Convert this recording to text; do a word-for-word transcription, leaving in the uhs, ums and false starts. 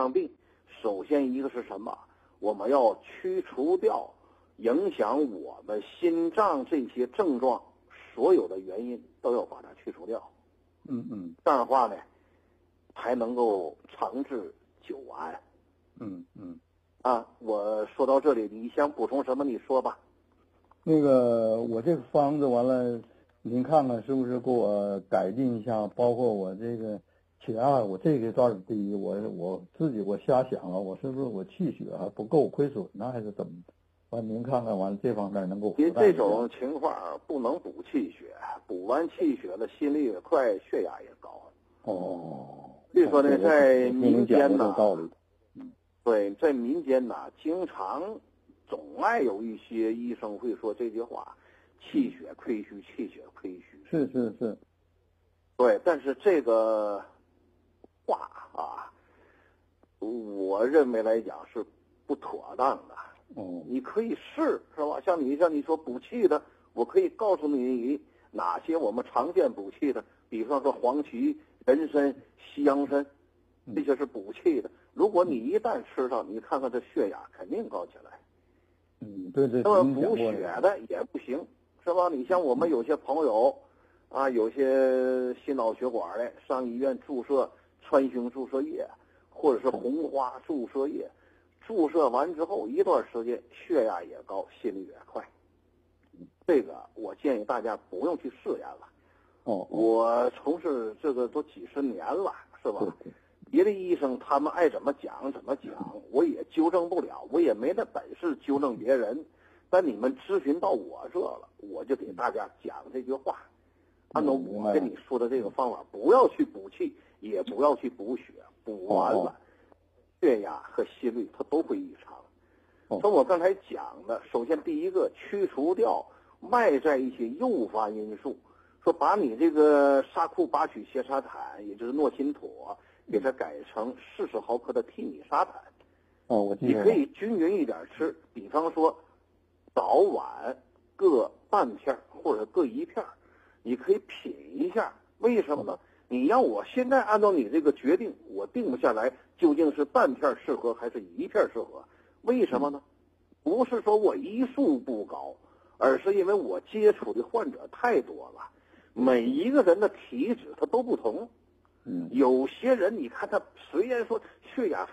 脏病，首先一个是什么？我们要驱除掉影响我们心脏这些症状所有的原因，都要把它去除掉。 嗯嗯， 这样的话呢，才能够长治久安。 嗯嗯。 啊，我说到这里，你想补充什么？你说吧。 那个，我这个方子完了，您看看是不是给我改进一下？包括我这个血压，我这个段儿低，我我自己我瞎想啊，我是不是我气血还不够亏损呢，还是怎么？完，您看看完了这方面能够。 因为这种情况不能补气血，补完气血了，心率也快，血压也高。 哦。 所以说呢，在民间呢， 道理。 对，在民间呢，经常总爱有一些医生会说这句话：气血亏虚，气血亏虚。 是是是。 对，但是这个话啊，我认为来讲是不妥当的。 哦。 你可以试，是吧？像你像你说补气的，我可以告诉你哪些我们常见补气的，比方说黄芪、人参、西洋参，这些是补气的。如果你一旦吃上，你看看这血压肯定高起来。 嗯，对对。 那么补血的也不行，是吧？你像我们有些朋友啊，有些心脑血管的上医院注射川芎注射液，或者是红花注射液，注射完之后一段时间血压也高，心率也快。这个我建议大家不用去试验了。 哦。 我从事这个都几十年了，是吧？ 对。 别的医生他们爱怎么讲怎么讲，我也纠正不了，我也没那本事纠正别人。但你们咨询到我这了，我就给大家讲这句话，按照我跟你说的这个方法，不要去补气，也不要去补血，补完了，血压和心率它都会异常。从我刚才讲的，首先第一个，驱除掉外在一些诱发因素，说把你这个沙库巴曲硬沙坦，也就是诺辛妥，给它改成四十毫克的替米沙坦。 哦，我记得。 你可以均匀一点吃，比方说早晚各半片或者各一片，你可以品一下。为什么呢？你让我现在按照你这个决定，我定不下来究竟是半片适合还是一片适合。为什么呢？不是说我医术不高，而是因为我接触的患者太多了，每一个人的体质他都不同。 嗯， 有些人你看他虽然说血压